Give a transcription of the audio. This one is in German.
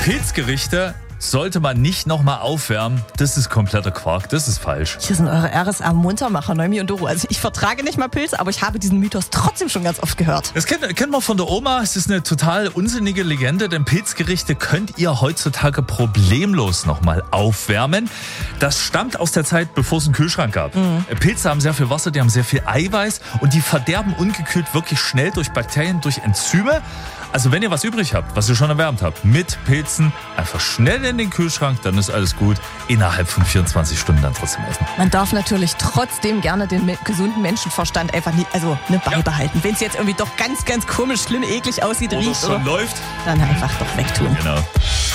Pilzgerichte sollte man nicht nochmal aufwärmen. Das ist kompletter Quark, das ist falsch. Hier sind eure RSA-Muntermacher, Neumi und Doro. Also ich vertrage nicht mal Pilze, aber ich habe diesen Mythos trotzdem schon ganz oft gehört. Das kennen wir von der Oma. Es ist eine total unsinnige Legende, denn Pilzgerichte könnt ihr heutzutage problemlos nochmal aufwärmen. Das stammt aus der Zeit, bevor es einen Kühlschrank gab. Pilze haben sehr viel Wasser, die haben sehr viel Eiweiß und die verderben ungekühlt wirklich schnell durch Bakterien, durch Enzyme. Also wenn ihr was übrig habt, was ihr schon erwärmt habt, mit Pilzen, einfach schnell in den Kühlschrank, dann ist alles gut. Innerhalb von 24 Stunden dann trotzdem essen. Man darf natürlich trotzdem gerne den gesunden Menschenverstand einfach nie, beibehalten. Wenn es jetzt irgendwie doch ganz, ganz komisch, schlimm, eklig aussieht, Oder riecht es schon läuft, dann einfach doch wegtun. genau.